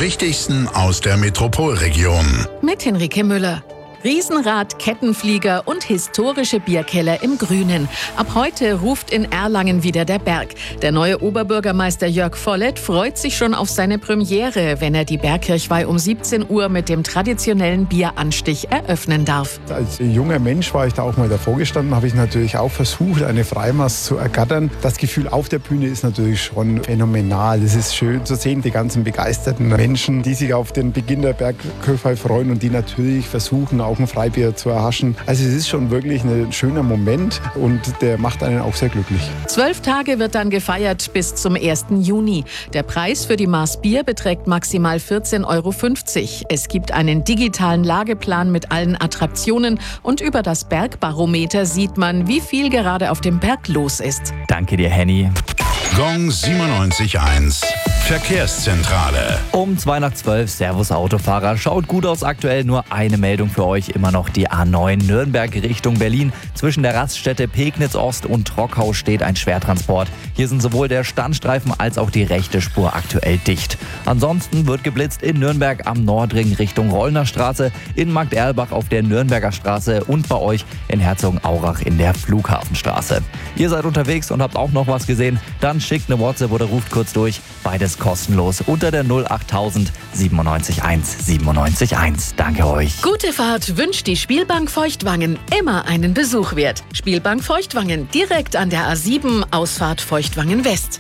Wichtigsten aus der Metropolregion. Mit Henrike Müller. Riesenrad, Kettenflieger und historische Bierkeller im Grünen. Ab heute ruft in Erlangen wieder der Berg. Der neue Oberbürgermeister Jörg Vollett freut sich schon auf seine Premiere, wenn er die Bergkirchweih um 17 Uhr mit dem traditionellen Bieranstich eröffnen darf. Als junger Mensch war ich da auch mal davor gestanden, habe ich natürlich auch versucht, eine Freimaß zu ergattern. Das Gefühl auf der Bühne ist natürlich schon phänomenal. Es ist schön zu sehen, die ganzen begeisterten Menschen, die sich auf den Beginn der Bergkirchweih freuen und die natürlich versuchen, auch ein Freibier zu erhaschen. Also es ist schon wirklich ein schöner Moment und der macht einen auch sehr glücklich. 12 Tage wird dann gefeiert bis zum 1. Juni. Der Preis für die Maß Bier beträgt maximal 14,50 €. Es gibt einen digitalen Lageplan mit allen Attraktionen und über das Bergbarometer sieht man, wie viel gerade auf dem Berg los ist. Danke dir, Henny. Gong 97.1 Verkehrszentrale. Um 11:02, Servus Autofahrer. Schaut gut aus aktuell, nur eine Meldung für euch. Immer noch die A9 Nürnberg Richtung Berlin. Zwischen der Raststätte Pegnitz Ost und Trockau steht ein Schwertransport. Hier sind sowohl der Standstreifen als auch die rechte Spur aktuell dicht. Ansonsten wird geblitzt in Nürnberg am Nordring Richtung Rollner Straße, in Markt-Erlbach auf der Nürnberger Straße und bei euch in Herzogenaurach in der Flughafenstraße. Ihr seid unterwegs und habt auch noch was gesehen? Dann schickt eine WhatsApp oder ruft kurz durch. Beides kostenlos unter der 08000 971 971. Danke euch. Gute Fahrt wünscht die Spielbank Feuchtwangen. Immer einen Besuch wert. Spielbank Feuchtwangen, direkt an der A7, Ausfahrt Feuchtwangen West.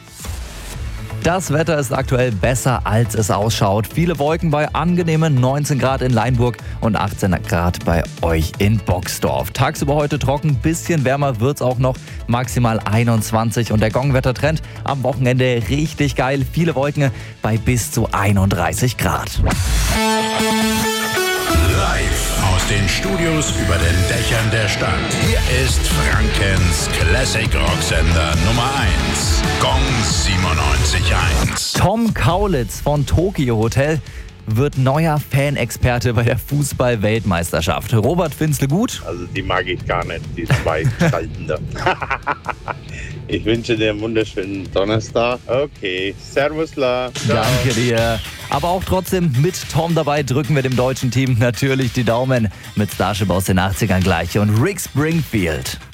Das Wetter ist aktuell besser, als es ausschaut. Viele Wolken bei angenehmen 19 Grad in Leinburg und 18 Grad bei euch in Boxdorf. Tagsüber heute trocken, bisschen wärmer wird's auch noch, maximal 21. Und der Gong-Wettertrend am Wochenende richtig geil. Viele Wolken bei bis zu 31 Grad. Live aus den Studios über den Dächern der Stadt. Hier ist Frankens Classic Rocksender Nummer 1. Gong 97.1. Tom Kaulitz von Tokyo Hotel wird neuer Fanexperte bei der Fußball-Weltmeisterschaft. Robert, findest du gut? Also die mag ich gar nicht, die zwei Gestalten da. Ich wünsche dir einen wunderschönen Donnerstag. Okay, servus la. Danke dir. Aber auch trotzdem mit Tom dabei drücken wir dem deutschen Team natürlich die Daumen. Mit Starship aus den 80ern gleich und Rick Springfield.